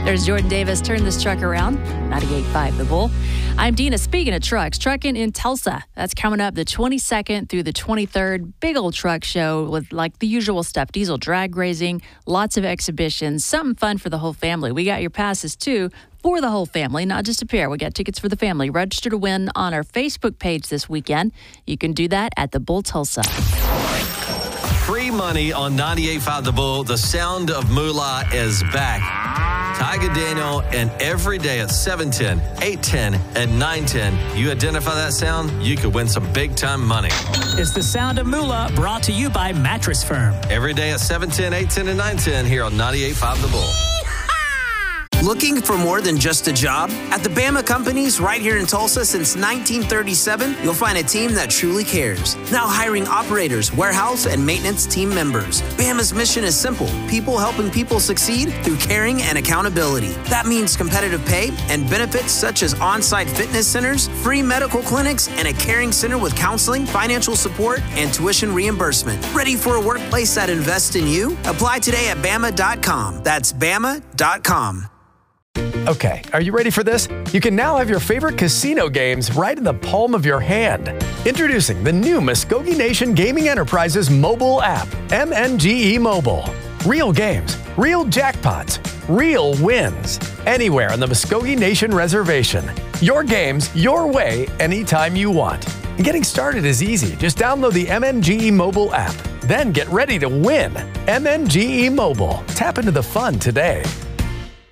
There's Jordan Davis. Turn this truck around. 98.5 The Bull. I'm Dina. Speaking of trucks, Trucking in Tulsa. That's coming up the 22nd through the 23rd. Big old truck show with like the usual stuff. Diesel drag racing, lots of exhibitions, something fun for the whole family. We got your passes too for the whole family, not just a pair. We got tickets for the family. Register to win on our Facebook page this weekend. You can do that at The Bull Tulsa. Free money on 98.5 The Bull. The sound of moolah is back. Tiger Daniel, and every day at 7:10, 8:10, and 9:10, you identify that sound, you could win some big-time money. It's the sound of moolah, brought to you by Mattress Firm. Every day at 7:10, 8:10, and 9:10 here on 98.5 The Bull. Looking for more than just a job? At the Bama Companies right here in Tulsa since 1937, you'll find a team that truly cares. Now hiring operators, warehouse, and maintenance team members. Bama's mission is simple: people helping people succeed through caring and accountability. That means competitive pay and benefits such as on-site fitness centers, free medical clinics, and a caring center with counseling, financial support, and tuition reimbursement. Ready for a workplace that invests in you? Apply today at Bama.com. That's Bama.com. Okay, are you ready for this? You can now have your favorite casino games right in the palm of your hand. Introducing the new Muskogee Nation Gaming Enterprises mobile app, MNGE Mobile. Real games, real jackpots, real wins. Anywhere on the Muskogee Nation Reservation. Your games, your way, anytime you want. And getting started is easy. Just download the MNGE Mobile app. Then get ready to win. MNGE Mobile. Tap into the fun today.